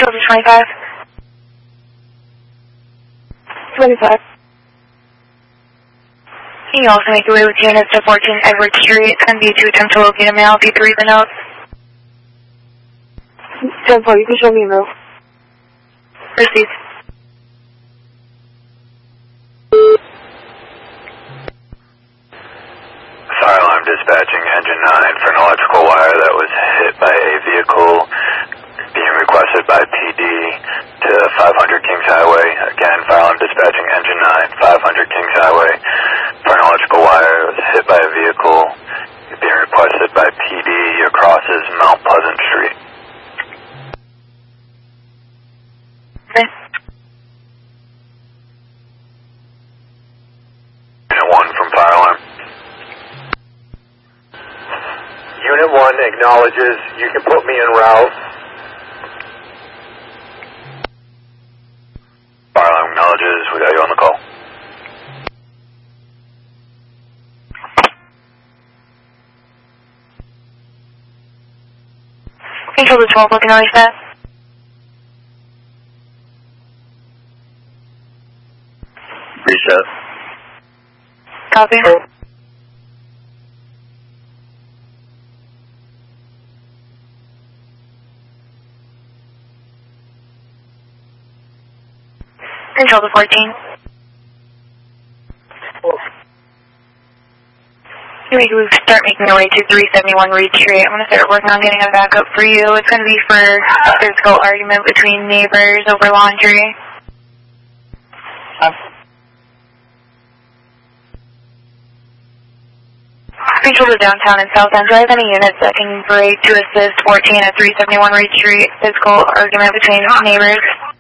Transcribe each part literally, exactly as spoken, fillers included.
Control to twenty-five. twenty-five. Can you also make your way with units to fourteen Edward Street and B two attempt to locate a male? If you could read the notes. ten four, you can show me a room. Proceed. Fire alarm dispatching engine nine for an electrical wire that was hit by a vehicle being requested by P D to five hundred Kings Highway. Again, fire alarm dispatching engine nine, five hundred Kings Highway for an electrical wire that was hit by a vehicle being requested by P D acrosses Mount Pleasant Street. Okay. Unit one from fire alarm. Unit one acknowledges you can put me en route. Fire alarm acknowledges, we got you on the call. Control to twelve, looking really fast. Reset. Copy. Control to fourteen. You make, we start making our way to three seventy-one Reed Street. I'm going to start working on getting a backup for you. It's going to be for a physical argument between neighbors over laundry. Um, Control to downtown and south end. Do I have any units that can break to assist fourteen at three seventy-one Reed Street? Physical argument between neighbors.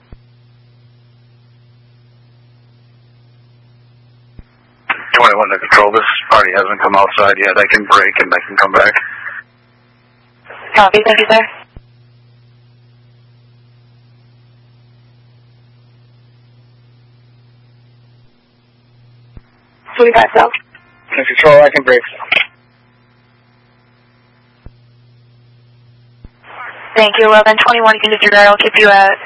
twenty-one to control, this party hasn't come outside yet. I can break and I can come back. Copy, thank you, sir. twenty-five south. Control, I can break. Thank you, eleven twenty-one, you can disregard. I'll keep you at